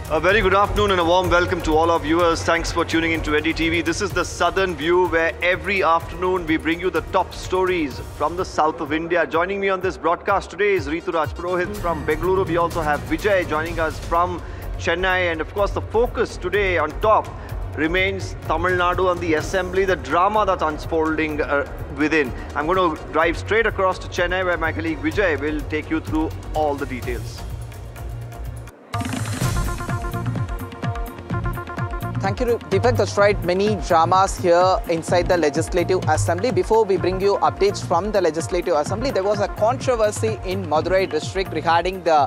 A very good afternoon and a warm welcome to all our viewers. Thanks for tuning in to NDTV. This is the Southern View, where every afternoon we bring you the top stories from the south of India. Joining me on this broadcast today is Ritu Rajpurohit from Bengaluru. We also have Vijay joining us from Chennai. And of course, the focus today on top remains Tamil Nadu and the assembly, the drama that's unfolding within. I'm going to drive straight across to Chennai, where my colleague Vijay will take you through all the details. Thank you, Deepak. That's right. Many dramas here inside the Legislative Assembly. Before we bring you updates from the Legislative Assembly, there was a controversy in Madurai district regarding the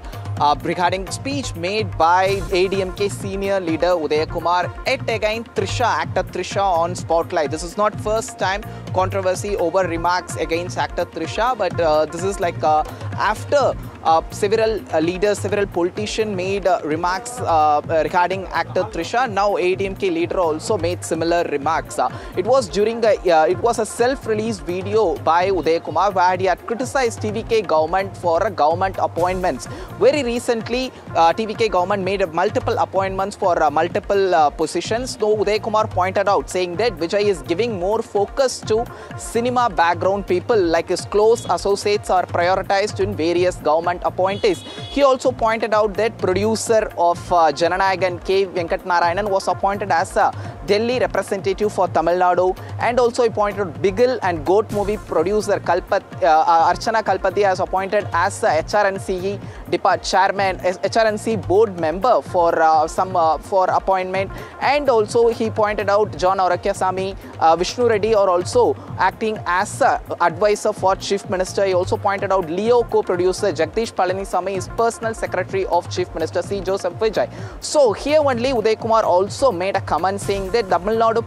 speech made by ADMK senior leader Udaya Kumar yet again actor Trisha on spotlight. This is not first time controversy over remarks against actor Trisha, but this is like after several leaders, several politicians made remarks regarding actor Trisha. Now ADMK leader also made similar remarks. It was during it was a self-released video by Udaya Kumar where he had criticized TVK government for government appointments. Very recently, TVK government made multiple appointments for multiple positions. So Udaya Kumar pointed out, saying that Vijay is giving more focus to cinema background people, like his close associates are prioritized in various government appointees. He also pointed out that producer of Jananayagan K. Venkat Narayanan was appointed as a Delhi representative for Tamil Nadu, and also he pointed out Bigil and Goat movie producer Archana Kalpati as appointed as a HRNC chairman, HRNC board member for for appointment, and also he pointed out John Aurakyasamy, Vishnu Reddy are also acting as a advisor for Chief Minister. He also pointed out Leo co-producer Jagdish Palanisamy is personal secretary of Chief Minister C. Joseph Vijay. So here only Udaya Kumar also made a comment saying that Tamil Nadu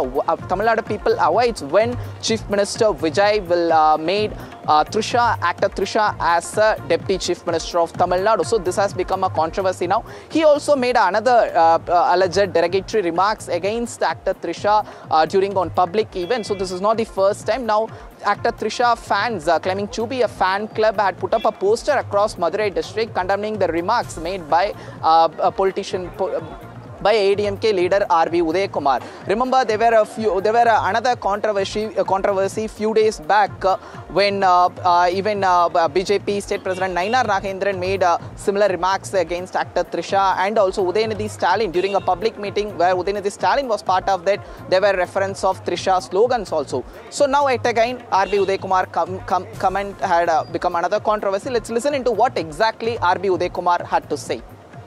people avoids when Chief Minister Vijay will made actor Trisha as a Deputy Chief Minister of Tamil Nadu. So this has become a controversy now. He also made another alleged derogatory remarks against actor Trisha during on public events. So this is not the first time. Now actor Trisha fans claiming to be a fan club had put up a poster across Madurai district condemning the remarks made by a politician by ADMK leader R.V. Udaya Kumar. Remember, there were another controversy few days back when even BJP State President Nainar Nagendran made similar remarks against actor Trisha, and also Udayanidhi Stalin during a public meeting where Udayanidhi Stalin was part of that. There were reference of Trisha slogans also. So now yet again R.B. Udaya Kumar comment had become another controversy. Let's listen into what exactly R.B. Udaya Kumar had to say.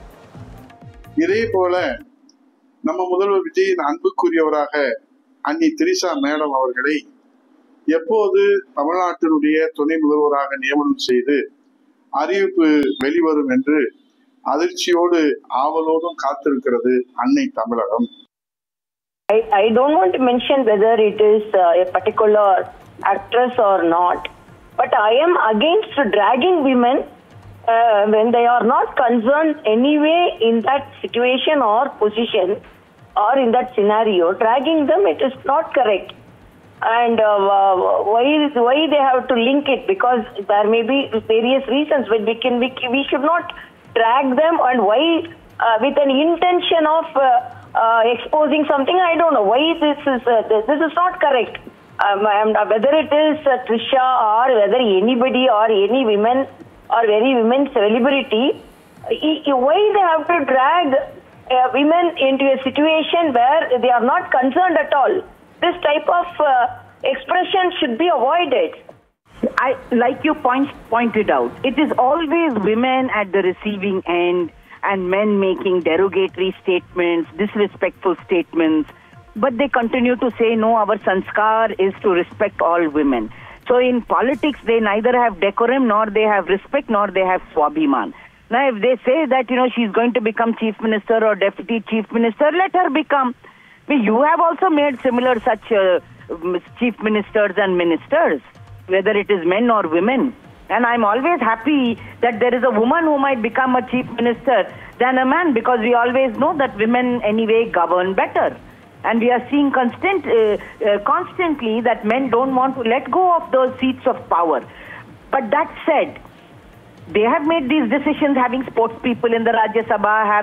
இதே போல நம்ம முதல்வர் விஜயின் அன்புக்குரியவராக அன்னி Trisha madam அவர்களை எப்போது தமிழ்நாட்டினுடைய துணை முதல்வராக நியமனம் செய்து அறிவிப்பு வெளிவரும் என்று அதிர்ச்சியோடு ஆவலோடும் காத்திருக்கிறது அன்னை தமிழகம். I don't want to mention whether it is a particular actress or not, but I am against dragging women when they are not concerned anyway in that situation or position or in that scenario. Dragging them, it is not correct. And why they have to link it? Because there may be various reasons, but we should not drag them. And why with an intention of exposing something? I don't know why this is not correct. Whether it is Trisha or whether anybody or any women or very women celebrity, why they have to drag women into a situation where they are not concerned at all? This type of expression should be avoided. Like you pointed out, it is always women at the receiving end and men making derogatory statements, disrespectful statements, but they continue to say, no, our sanskar is to respect all women. So in politics, they neither have decorum, nor they have respect, nor they have swabhiman. Now, if they say that, she's going to become chief minister or deputy chief minister, let her become. You have also made similar such chief ministers and ministers, whether it is men or women. And I'm always happy that there is a woman who might become a chief minister than a man, because we always know that women anyway govern better. And we are seeing constantly that men don't want to let go of those seats of power. But that said, they have made these decisions, having sports people in the Rajya Sabha, having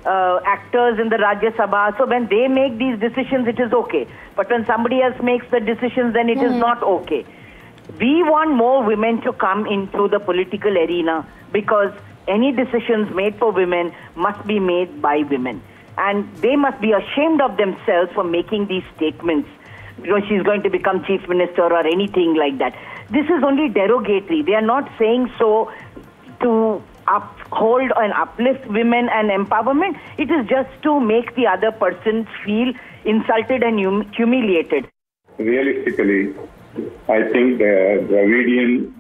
actors in the Rajya Sabha. So when they make these decisions, it is okay. But when somebody else makes the decisions, then it is not okay. We want more women to come into the political arena because any decisions made for women must be made by women. And they must be ashamed of themselves for making these statements because she's going to become chief minister or anything like that. This is only derogatory. They are not saying so to uphold and uplift women and empowerment. It is just to make the other person feel insulted and humiliated. Realistically, I think the Dravidian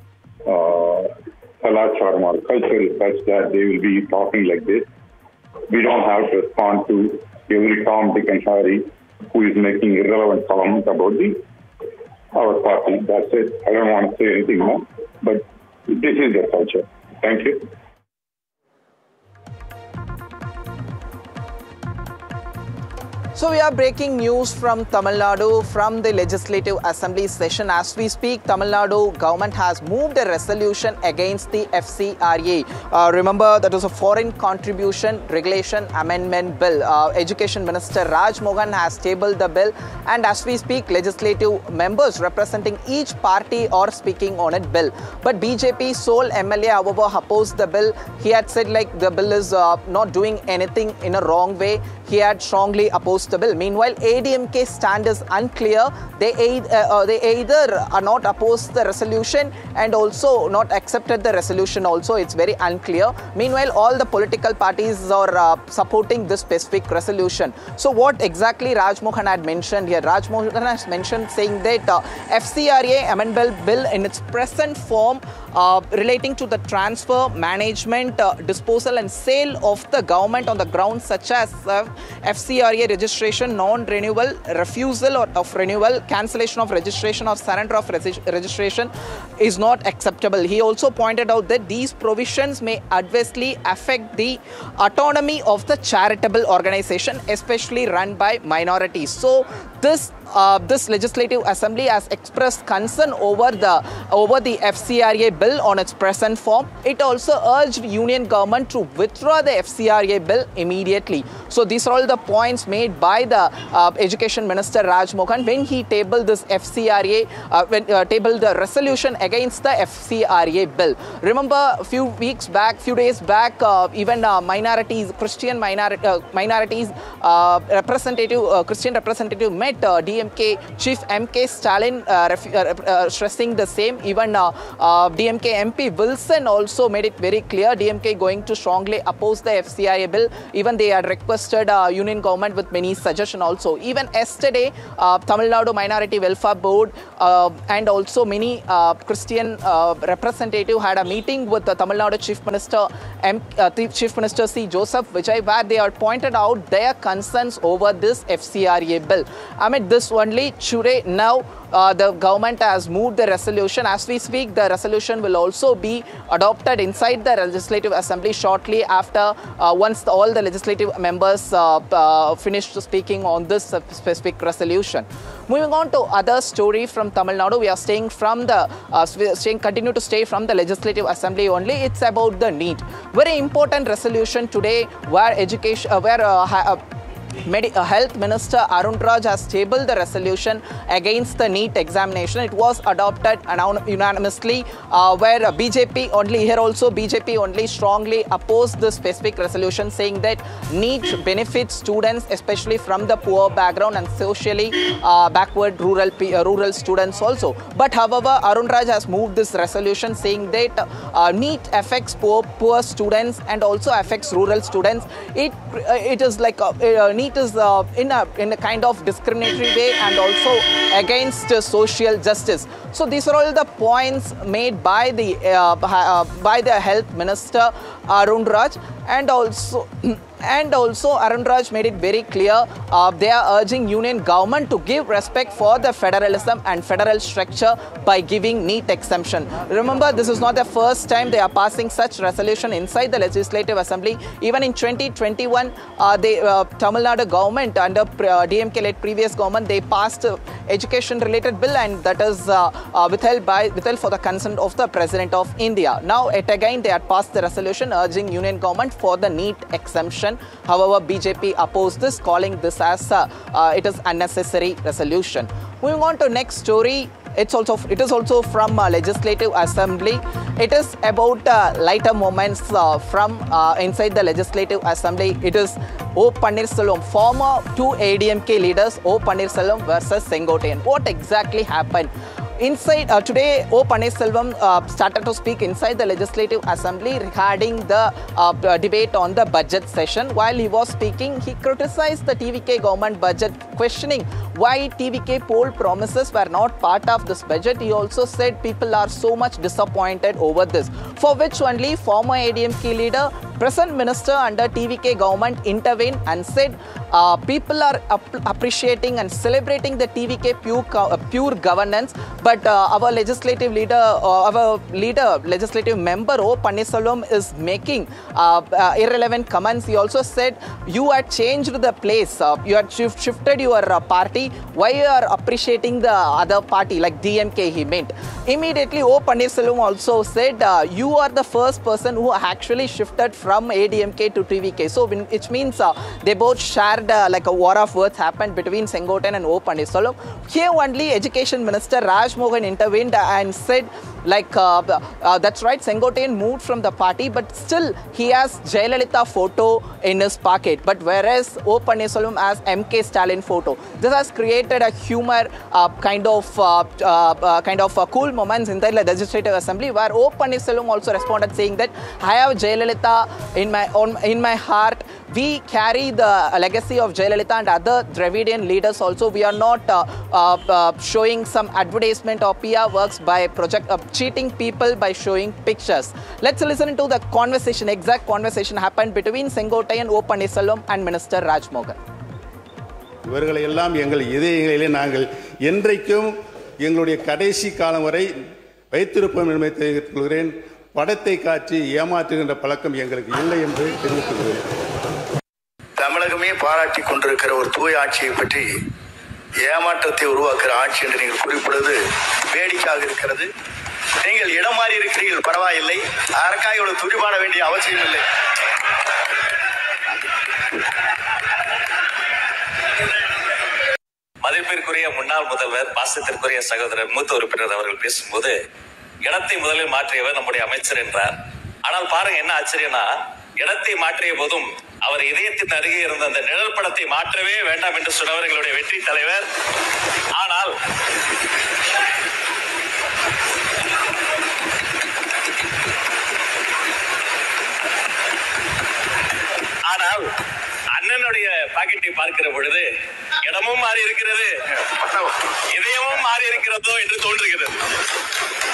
Kalacharam or culture is such that they will be talking like this. We don't have to respond to every Tom, Dick and Harry who is making irrelevant comments about our party. That's it. I don't want to say anything more, but this is their culture. Thank you. So we are breaking news from Tamil Nadu from the Legislative Assembly session. As we speak, Tamil Nadu government has moved a resolution against the FCRA. Remember, that was a Foreign Contribution Regulation Amendment Bill. Education Minister Raj Mohan has tabled the bill, and as we speak, legislative members representing each party are speaking on it bill. But BJP sole MLA, however, opposed the bill. He had said like the bill is not doing anything in a wrong way. He had strongly opposed the bill. Meanwhile, ADMK stand is unclear. They either are not opposed the resolution and also not accepted the resolution also. It's very unclear. Meanwhile, all the political parties are supporting this specific resolution. So what exactly Raj Mohan had mentioned here? Raj Mohan has mentioned saying that FCRA amendment bill in its present form relating to the transfer, management, disposal and sale of the government on the grounds such as FCRA registration, non-renewal, refusal of renewal, cancellation of registration or surrender of registration is not acceptable. He also pointed out that these provisions may adversely affect the autonomy of the charitable organization, especially run by minorities. So this Legislative Assembly has expressed concern over the FCRA bill on its present form. It also urged Union government to withdraw the FCRA bill immediately. So these are all the points made by the Education Minister Raj Mohan when he tabled this FCRA, tabled the resolution against the FCRA bill. Remember, a few days back, even minorities, Christian minorities Christian representative met DMK Chief MK Stalin stressing the same. Even DMK MP Wilson also made it very clear DMK going to strongly oppose the FCRA bill. Even they had requested Union government with many suggestions also. Even yesterday, Tamil Nadu Minority Welfare Board and also many Christian representative had a meeting with the Tamil Nadu Chief Minister Chief Minister C. Joseph Vijay, where they had pointed out their concerns over this FCRA bill. Amid this only, today now the government has moved the resolution. As we speak, the resolution will also be adopted inside the Legislative Assembly shortly after once all the legislative members finished speaking on this specific resolution. Moving on to other story from Tamil Nadu, we are staying from the continue to stay from the Legislative Assembly only. It's about the NEET. Very important resolution today, where Health Minister Arun Raj has tabled the resolution against the NEET examination. It was adopted unanimously, where BJP only strongly opposed this specific resolution, saying that NEET benefits students, especially from the poor background and socially backward rural students also. But however, Arun Raj has moved this resolution, saying that NEET affects poor students and also affects rural students. It is like NEET is in a kind of discriminatory way and also against social justice. So these are all the points made by the Health Minister Arun Raj, and also Arun Raj made it very clear they are urging Union government to give respect for the federalism and federal structure by giving NEET exemption. Remember, this is not the first time they are passing such resolution inside the Legislative Assembly. Even in 2021, Tamil Nadu government under DMK-led previous government, they passed education-related bill, and that is withheld for the consent of the President of India. Now, yet again, they had passed the resolution urging union government for the NEET exemption. However, BJP opposed this, calling this as it is unnecessary resolution. Moving on to next story. It is also from Legislative Assembly. It is about lighter moments from inside the Legislative Assembly. It is O. Pannirselvam, former two ADMK leaders, O. Pannirselvam versus Sengottaiyan. What exactly happened? Inside today, O. Pannirselvam started to speak inside the Legislative Assembly regarding the debate on the budget session. While he was speaking, he criticized the TVK government budget, questioning why TVK poll promises were not part of this budget. He also said people are so much disappointed over this, for which only former ADMK leader, present minister under TVK government intervened and said people are appreciating and celebrating the TVK pure governance, but our legislative leader, legislative member O. Pannirselvam is making irrelevant comments. He also said you had changed the place, you had shifted your party. Why you are appreciating the other party like DMK, he meant. Immediately O. Pannirselvam also said you are the first person who actually shifted from ADMK to TVK. So which means they both shared like a war of words happened between Sengottaiyan and O. Pannirselvam. Here only Education Minister Raj Mohan intervened and said like that's right, Sengottaiyan moved from the party, but still he has Jayalalitha photo in his pocket, but whereas O. Pannirselvam has MK Stalin photo. This has created a humor kind of cool moments in the Legislative Assembly, where O. Pannirselvam also responded saying that I have Jayalalitha in my heart. We carry the legacy of Jayalalitha and other Dravidian leaders also. We are not showing some advertisement or PR works by cheating people by showing pictures. Let's listen to the conversation, exact conversation happened between Sengottaiyan, O. Pannirselvam and Minister Raj Mohan. இவர்களை எல்லாம் எங்கள் இதயங்களிலே நாங்கள் என்றைக்கும் எங்களுடைய கடைசி காலம் வரை வைத்திருப்போம் என்பதை தெரிவித்துக் கொள்கிறேன். படத்தை காட்சி ஏமாற்றுகின்ற பழக்கம் எங்களுக்கு இல்லை என்று தெரிவித்துக் கொள்கிறேன். தமிழகமே பாராட்டி கொண்டிருக்கிற ஒரு தூய ஆட்சியை பற்றி ஏமாற்றத்தை உருவாக்குற ஆட்சி என்று நீங்கள் குறிப்பிடுவது வேடிக்கையாக இருக்கிறது. நீங்கள் இடம் மாறி இருக்கிறீர்கள், பரவாயில்லை. அதற்காக இவ்வளவு துடிபாட வேண்டிய அவசியம் இல்லை. மதிப்பிற்குரிய முன்னாள் முதல்வர், பாசத்திற்குரிய சகோதரர் மூத்த உறுப்பினர் அவர்கள் பேசும்போது இடத்தை முதலில் மாற்றியவர் நம்முடைய அமைச்சர் என்றார். ஆனால் பாருங்க என்ன ஆச்சரியம்னா, இடத்தை மாற்றிய போதும் அவர் இதயத்தின் அருகே இருந்த அந்த நிழல் படத்தை மாற்றவே வேண்டாம் என்று சொன்னவர் எங்களுடைய வெற்றி தலைவர். ஆனால் அண்ணனுடைய பாக்கெட்டை பார்க்கிற பொழுது இடமும் மாறி இருக்கிறது, இதயமும் மாறி இருக்கிறதோ என்று தோன்றுகிறது.